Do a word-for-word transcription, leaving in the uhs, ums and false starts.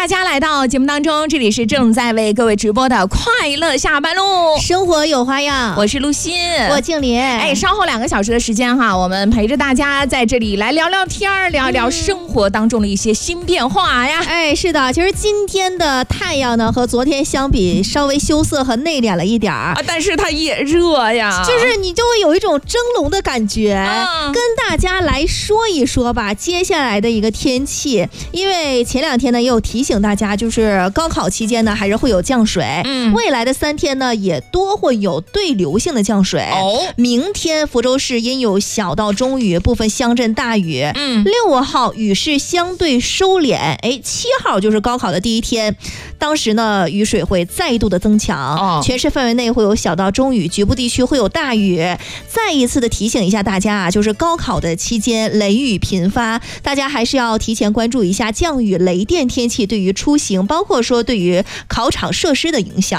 大家来到节目当中，这里是正在为各位直播的快乐下班路， 生活有花样， 我是陆欣， 我静林。 哎，稍后两个小时的时间哈，我们陪着大家在这里来聊聊天，聊一聊生活当中的一些新变化呀。 哎，是的，其实今天的太阳呢和昨天相比稍微羞涩和内敛了一点儿、 啊、但是它也热呀， 就是你就会有一种蒸笼的感觉、嗯、跟大家来说一说吧接下来的一个天气，因为前两天呢也有提醒大家，就是高考期间呢还是会有降水，嗯，未来的三天呢也多会有对流性的降水。哦，明天福州市阴有小到中雨，部分乡镇大雨。嗯，六号雨势相对收敛，哎，七号就是高考的第一天，当时呢雨水会再度的增强，哦，全市范围内会有小到中雨，局部地区会有大雨。再一次的提醒一下大家啊，就是高考的期间雷雨频发，大家还是要提前关注一下降雨雷电天气对于出行，包括说对于考场设施的影响。